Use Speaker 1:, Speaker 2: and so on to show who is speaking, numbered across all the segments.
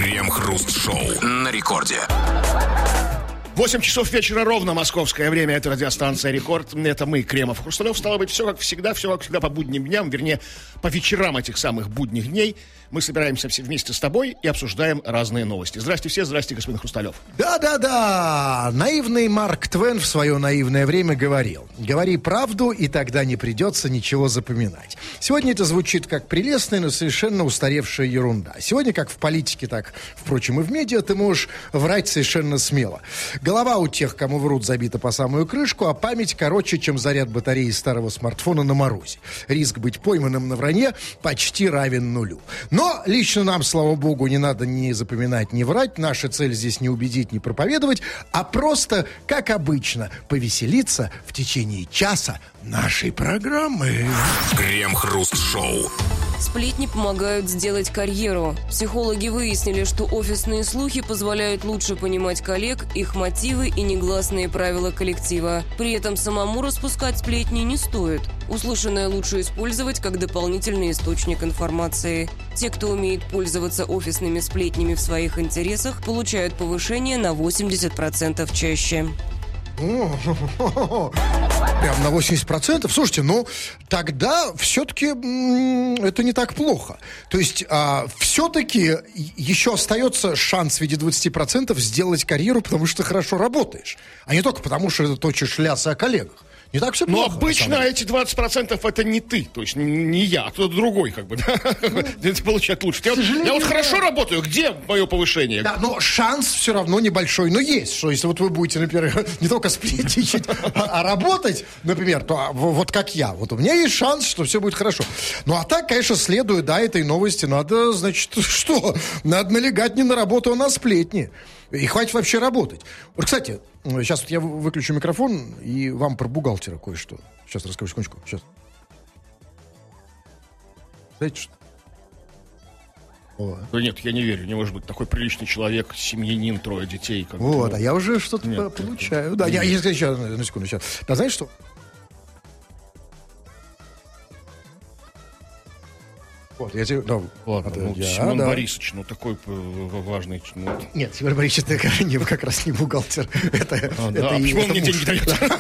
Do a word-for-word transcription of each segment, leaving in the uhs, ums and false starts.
Speaker 1: Крем-хруст-шоу на рекорде.
Speaker 2: восемь часов вечера ровно московское время. Это радиостанция «Рекорд». Это мы, Кремов, Хрусталев. Стало быть, все как всегда, все как всегда по будним дням, вернее, по вечерам этих самых будних дней. Мы собираемся все вместе с тобой и обсуждаем разные новости. Здрасте все, здрасте, господин Хрусталев.
Speaker 3: Да-да-да, наивный Марк Твен в свое наивное время говорил: говори правду, и тогда не придется ничего запоминать. Сегодня это звучит как прелестная, но совершенно устаревшая ерунда. Сегодня, как в политике, так, впрочем, и в медиа, ты можешь врать совершенно смело. Голова у тех, кому врут, забита по самую крышку, а память короче, чем заряд батареи старого смартфона на морозе. Риск быть пойманным на вранье почти равен нулю. Но лично нам, слава богу, не надо ни запоминать, ни врать. Наша цель здесь не убедить, не проповедовать, а просто, как обычно, повеселиться в течение часа нашей программы.
Speaker 1: Крем-хруст-шоу.
Speaker 4: Сплетни помогают сделать карьеру. Психологи выяснили, что офисные слухи позволяют лучше понимать коллег, их мотивы и негласные правила коллектива. При этом самому распускать сплетни не стоит. Услышанное лучше использовать как дополнительный источник информации. Те, кто умеет пользоваться офисными сплетнями в своих интересах, получают повышение на восемьдесят процентов чаще.
Speaker 3: Прям на восемьдесят процентов? Слушайте, ну, тогда все-таки м- это не так плохо. То есть, а, все-таки еще остается шанс в виде двадцати процентов сделать карьеру, потому что хорошо работаешь. А не только потому, что ты точишь лясы о коллегах. Не так все
Speaker 2: Но
Speaker 3: плохо.
Speaker 2: обычно эти двадцать процентов это не ты, то есть не я, а кто-то другой, как бы, да? Это получает лучше. Я вот, я вот хорошо работаю, где мое повышение?
Speaker 3: Да, но шанс все равно небольшой, но есть, что если вот вы будете, например, не только сплетничать, а, а работать, например, то а, вот как я, вот у меня есть шанс, что все будет хорошо. Ну, а так, конечно, следуя, да, этой новости, надо, значит, что? Надо налегать не на работу, а на сплетни. И хватит вообще работать. Вот, кстати, сейчас вот я выключу микрофон и вам про бухгалтера кое-что. Сейчас расскажу, секундочку. Сейчас. Знаете что?
Speaker 2: О. Да нет, я не верю. Не может быть такой приличный человек, семьянин, трое детей. Как
Speaker 3: вот,
Speaker 2: ну,
Speaker 3: а я уже что-то нет, получаю. Да, я, я, сейчас, на секунду, сейчас. Да, знаешь что? Вот, я тебе... Да,
Speaker 2: ладно,
Speaker 3: это,
Speaker 2: ну,
Speaker 3: я,
Speaker 2: Семен
Speaker 3: да.
Speaker 2: Борисович, ну, такой важный... Ну...
Speaker 3: Нет, Семен Борисович, это не, как раз не бухгалтер. Это,
Speaker 2: а,
Speaker 3: это
Speaker 2: да,
Speaker 3: и,
Speaker 2: почему
Speaker 3: это
Speaker 2: он мне
Speaker 3: муж.
Speaker 2: деньги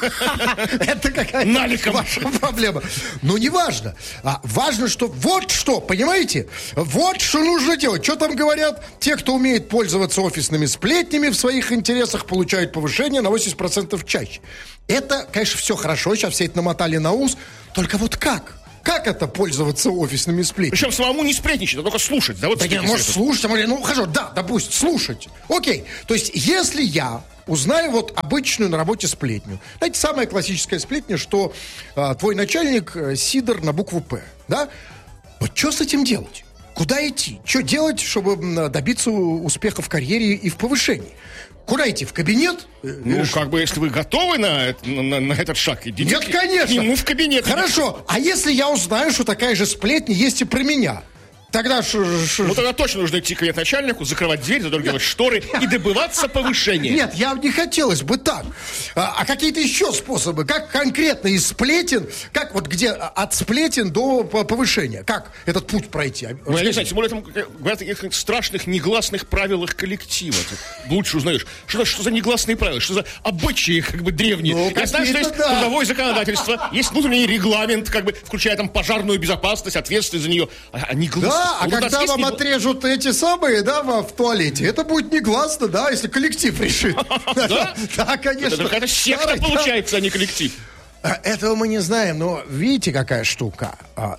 Speaker 2: дает?
Speaker 3: Это какая-то
Speaker 2: наликом
Speaker 3: ваша проблема. Но не важно. А важно, что вот что, понимаете? Вот что нужно делать. Что там говорят? Те, кто умеет пользоваться офисными сплетнями в своих интересах, получают повышение на восемьдесят процентов чаще. Это, конечно, все хорошо. Сейчас все это намотали на ус. Только вот как? Как это пользоваться офисными сплетнями?
Speaker 2: Причем самому не сплетничать, а только слушать. Да, вот
Speaker 3: да нет, может слушать, а может, ну хорошо, да, допустим, слушать. Окей, то есть если я узнаю вот обычную на работе сплетню, знаете, самая классическая сплетня, что а, твой начальник а, сидор на букву «П», да? Вот что с этим делать? Куда идти? Что делать, чтобы добиться успеха в карьере и в повышении? Куда идти? В кабинет?
Speaker 2: Ну, как бы, если вы готовы на, на, на этот шаг, идите.
Speaker 3: Нет, конечно.
Speaker 2: К нему в кабинет.
Speaker 3: Хорошо. А если я узнаю, что такая же сплетня есть и про меня? Тогда ш, ш...
Speaker 2: Ну, тогда точно нужно идти к начальнику, закрывать дверь, задергивать шторы и добиваться повышения.
Speaker 3: Нет, я не хотелось бы так. А, а какие-то еще способы? Как конкретно из сплетен, как вот где от сплетен до повышения? Как этот путь пройти?
Speaker 2: Ну, я не знаю, тем более там говорят о каких-то страшных негласных правилах коллектива. Ты лучше узнаешь, что, что за негласные правила, что за обычаи, как бы, древние. Ну, я знаю, что есть да. трудовое законодательство, есть внутренний регламент, как бы, включая там пожарную безопасность, ответственность за нее. А, а негласные.
Speaker 3: Да, а
Speaker 2: ну,
Speaker 3: когда вам негла... отрежут эти самые, да, в туалете, это будет негласно, да, если коллектив решит.
Speaker 2: Да?
Speaker 3: Да, конечно.
Speaker 2: Это какая-то секта получается, а не коллектив.
Speaker 3: Этого мы не знаем, но видите, какая штука.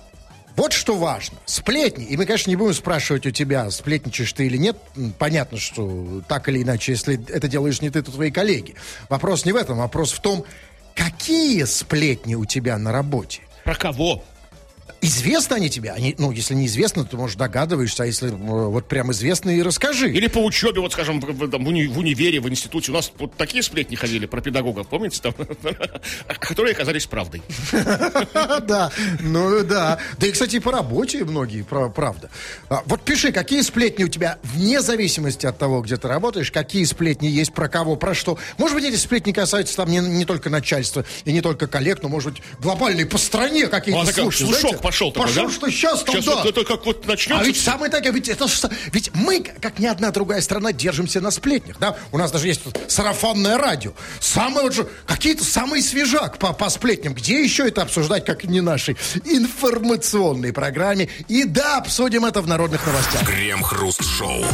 Speaker 3: Вот что важно. Сплетни. И мы, конечно, не будем спрашивать у тебя, сплетничаешь ты или нет. Понятно, что так или иначе, если это делаешь не ты, то твои коллеги. Вопрос не в этом. Вопрос в том, какие сплетни у тебя на работе.
Speaker 2: Про кого?
Speaker 3: Известны они тебе? Они, ну, если неизвестно, то, может, догадываешься, а если вот прям известно, и расскажи.
Speaker 2: Или по учебе, вот, скажем, в, там, в, уни, в универе, в институте. У нас вот такие сплетни ходили про педагогов, помните, там, которые оказались правдой.
Speaker 3: Да, ну да. Да и, кстати, по работе многие, правда. Вот пиши, какие сплетни у тебя, вне зависимости от того, где ты работаешь, какие сплетни есть, про кого, про что. Может быть, эти сплетни касаются там не, не только начальства и не только коллег, но, может быть, глобальные по стране какие-то случаи.
Speaker 2: Слушок слух пошел такой,
Speaker 3: Пошел,
Speaker 2: да?
Speaker 3: что сейчас там,
Speaker 2: Сейчас
Speaker 3: да.
Speaker 2: вот это как вот начнется...
Speaker 3: А ведь самое так, ведь это ж- ведь мы, как ни одна другая страна, держимся на сплетнях, да? У нас даже есть тут сарафанное радио. Самое вот же, какие-то самые свежак по, по сплетням. Где еще это обсуждать, как не нашей информационной программе? И да, обсудим это в народных новостях.
Speaker 1: Крем-хруст-шоу.